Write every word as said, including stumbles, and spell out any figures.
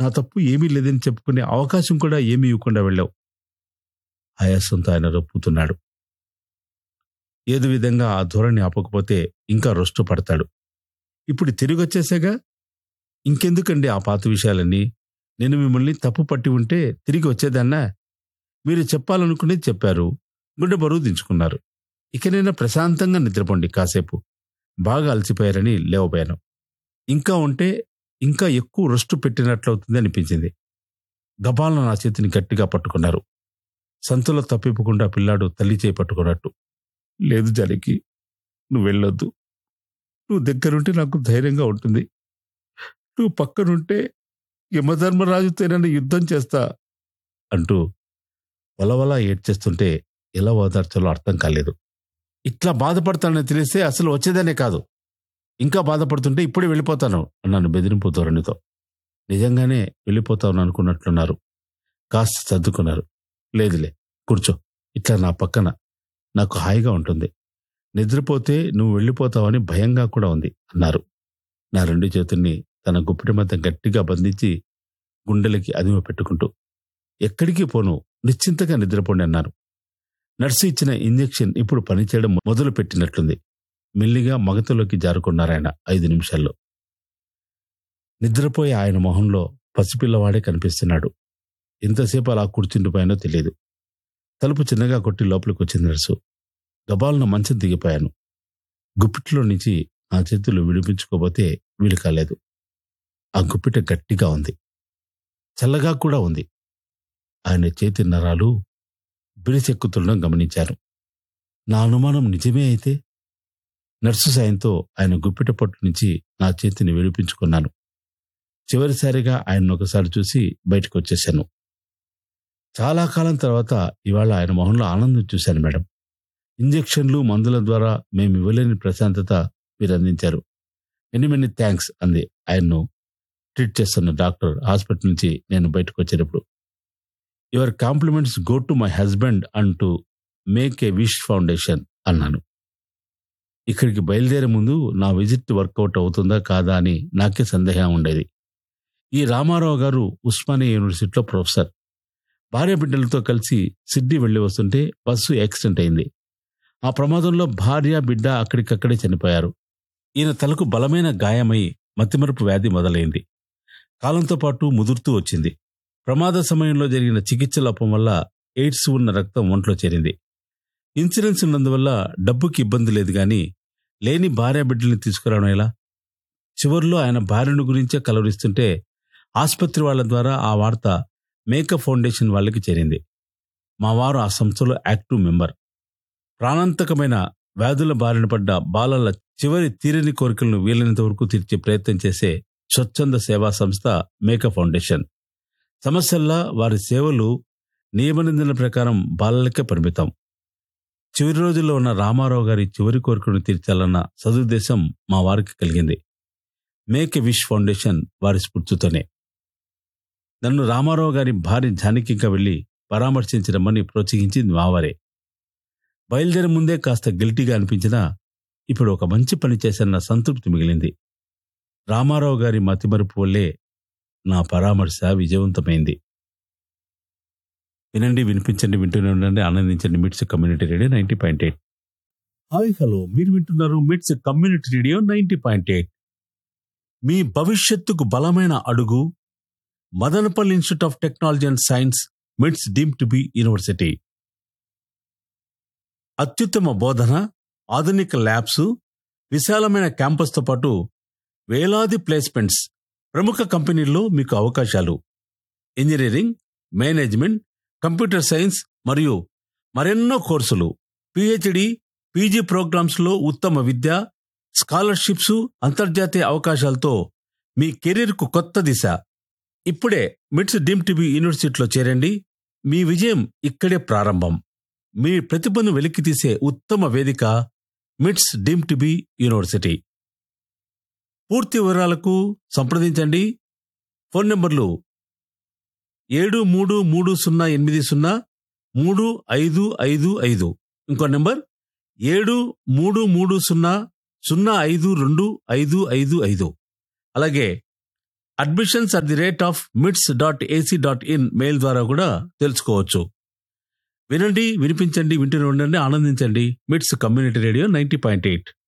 నా తప్పు ఏమీ లేదని చెప్పుకునే అవకాశం కూడా ఏమీ ఇవ్వకుండా వెళ్ళావు. ఆయాసంతో ఆయన రొప్పుతున్నాడు. ఏదో విధంగా ఆ ధోరణి ఆపకపోతే ఇంకా రొస్టు పడతాడు. ఇప్పుడు తిరిగి వచ్చేసాగా, ఇంకెందుకండి ఆ పాత విషయాలన్నీ? నేను మిమ్మల్ని తప్పు పట్టి ఉంటే తిరిగి వచ్చేదన్నా? మీరు చెప్పాలనుకునేది చెప్పారు, గుండె బరువు దించుకున్నారు. ఇకనైనా ప్రశాంతంగా నిద్రపోండి కాసేపు. బాగా అలసిపోయారని లేవబోయాను. ఇంకా ఉంటే ఇంకా ఎక్కువ రొస్టు పెట్టినట్లవుతుంది అనిపించింది. గబాలను నా చేతిని గట్టిగా పట్టుకున్నారు. సంతలో తప్పిపోకుండా పిల్లాడు తల్లి చేయి పట్టుకున్నట్టు. లేదు జానకి, నువ్వు వెళ్ళొద్దు. నువ్వు దగ్గరుంటే నాకు ధైర్యంగా ఉంటుంది. నువ్వు పక్కనుంటే యమధర్మరాజుతోనైనా యుద్ధం చేస్తా అంటూ వలవలా ఏడ్చేస్తుంటే ఎలా ఓదార్చాలో అర్థం కాలేదు. ఇట్లా బాధపడతానని తెలిస్తే అసలు వచ్చేదనే కాదు. ఇంకా బాధపడుతుంటే ఇప్పుడే వెళ్ళిపోతాను అన్నాను బెదిరింపు ధోరణితో. నిజంగానే వెళ్ళిపోతాను అనుకున్నట్లున్నారు. కాస్త సర్దుకున్నారు. లేదులే, కూర్చో, ఇట్లా నా పక్కన, నాకు హాయిగా ఉంటుంది. నిద్రపోతే నువ్వు వెళ్ళిపోతావని భయంగా కూడా ఉంది అన్నారు. నా రెండు చేతుల్ని తన గుప్పిడి మధ్య గట్టిగా బంధించి గుండెలకి అదిమ పెట్టుకుంటూ, ఎక్కడికి పోను, నిశ్చింతగా నిద్రపోండి అన్నారు. నర్సు ఇచ్చిన ఇంజెక్షన్ ఇప్పుడు పనిచేయడం మొదలు పెట్టినట్లుంది. మెల్లిగా మగతలోకి జారుకున్నారాయన ఐదు నిమిషాల్లో. నిద్రపోయే ఆయన మొహంలో పసిపిల్లవాడే కనిపిస్తున్నాడు. ఎంతసేపు అలా కూర్చుండిపోయానో తెలియదు. తలుపు చిన్నగా కొట్టి లోపలికి వచ్చింది నర్సు. గబాలను మంచం దిగిపోయాను. గుప్పిట్లో నుంచి నా చేతులు విడిపించుకోబోతే వీలు కాలేదు. ఆ గుప్పిట గట్టిగా ఉంది, చల్లగా కూడా ఉంది. ఆయన చేతి నరాలు బిరిసెక్కుతుండడం గమనించాను. నా అనుమానం నిజమే అయితే? నర్సు సాయంతో ఆయన గుప్పిట పట్టు నుంచి నా చేతిని విడిపించుకున్నాను. చివరిసారిగా ఆయన ఒకసారి చూసి బయటకు వచ్చేశాను. చాలా కాలం తర్వాత ఇవాళ ఆయన మొహంలో ఆనందం చూశాను. మేడం, ఇంజెక్షన్లు మందుల ద్వారా మేము ఇవ్వలేని ప్రశాంతత మీరు అందించారు. మెనీ మెనీ థ్యాంక్స్ అంది ఆయన్ను ట్రీట్ చేస్తున్న డాక్టర్ హాస్పిటల్ నుంచి నేను బయటకు వచ్చేటప్పుడు. Your compliments go to my husband and to make a wish foundation అన్నాను. ఇక్కడికి బయలుదేరే ముందు నా విజిట్ వర్కౌట్ అవుతుందా కాదా అని నాకే సందేహం ఉండేది. ఈ రామారావు గారు ఉస్మానియా యూనివర్సిటీలో ప్రొఫెసర్. భార్య బిడ్డలతో కలిసి సిడ్నీ వెళ్లి వస్తుంటే బస్సు యాక్సిడెంట్ అయింది. ఆ ప్రమాదంలో భార్య బిడ్డ అక్కడికక్కడే చనిపోయారు. ఈయన తలకు బలమైన గాయమై మతిమరుపు వ్యాధి మొదలైంది. కాలంతో పాటు ముదురుతూ వచ్చింది. ప్రమాద సమయంలో జరిగిన చికిత్స లోపం వల్ల ఎయిడ్స్ ఉన్న రక్తం ఒంట్లో చేరింది. ఇన్సూరెన్స్ ఉన్నందువల్ల డబ్బుకి ఇబ్బంది లేదు గాని లేని భార్య బిడ్డల్ని తీసుకురావడం ఎలా? చివరిలో ఆయన భార్యను గురించే కలవరిస్తుంటే ఆసుపత్రి వాళ్ల ద్వారా ఆ వార్త మేకప్ ఫౌండేషన్ వాళ్ళకి చేరింది. మా వారు ఆ సంస్థలో యాక్టివ్ మెంబర్. ప్రాణాంతకమైన వ్యాధుల బారిన పడ్డ బాలల చివరి తీరని కోరికలను వీలైనంత వరకు తీర్చే ప్రయత్నం చేసే స్వచ్ఛంద సేవా సంస్థ మేకప్ ఫౌండేషన్. సమస్యల్లా వారి సేవలు నియమ నిబంధనల ప్రకారం బాలలకే పరిమితం. చివరి రోజుల్లో ఉన్న రామారావు గారి చివరి కోరికను తీర్చాలన్న సదుద్దేశం మా వారికి కలిగింది. మేక్ ఎ విష్ ఫౌండేషన్ వారి స్ఫూర్తితోనే. నన్ను రామారావు గారి భార్య జానకిగా వెళ్లి పరామర్శించడమని ప్రోత్సహించింది మావారే. బయలుదేరే ముందే కాస్త గిల్టీగా అనిపించినా ఇప్పుడు ఒక మంచి పని చేశాన్న సంతృప్తి మిగిలింది. రామారావు గారి మతిమరుపు వల్లే నా పరామర్శ విజయవంతమైంది. వినండి, వినిపించండి, వింటూనే ఉండండి, ఆనందించండి. మిట్స్ community radio ninety point eight. Hi hello, మీరు వింటున్నారు మిట్స్ community radio ninety point eight. మీ భవిష్యత్తుకు బలమైన అడుగు Madanapalle institute of technology and science, మిట్స్ డీమ్డ్ టు బి యూనివర్సిటీ. అత్యుత్తమ బోధన, ఆధునిక ల్యాబ్స్, విశాలమైన క్యాంపస్తో పాటు వేలాది ప్లేస్మెంట్స్, ప్రముఖ కంపెనీల్లో మీకు అవకాశాలు. ఇంజనీరింగ్, మేనేజ్మెంట్, కంప్యూటర్ సైన్స్ మరియు మరెన్నో కోర్సులు, పిహెచ్డి, పీజీ ప్రోగ్రామ్స్లో ఉత్తమ విద్య, స్కాలర్షిప్స్, అంతర్జాతీయ అవకాశాలతో మీ కెరీర్కు కొత్త దిశ. ఇప్పుడే మిట్స్ డీమ్డ్ టు బి యూనివర్సిటీలో చేరండి. మీ విజయం ఇక్కడే ప్రారంభం. మీ ప్రతిభను వెలికితీసే ఉత్తమ వేదిక మిట్స్ డీమ్డ్ టు బి యూనివర్సిటీ. పూర్తి వివరాలకు సంప్రదించండి. ఫోన్ నంబర్లు ఏడు మూడు మూడు సున్నా ఎనిమిది సున్నా మూడు ఐదు ఐదు ఐదు. ఇంకో నెంబర్ ఏడు మూడు మూడు సున్నా సున్నా ఐదు రెండు ఐదు ఐదు ఐదు. అలాగే admissions at the rate of మిట్స్ dot AC dot in mail ద్వారా కూడా తెలుసుకోవచ్చు. వినండి, వినిపించండి, వింటూనే ఉండండి, ఆనందించండి. మిట్స్ community radio ninety point eight.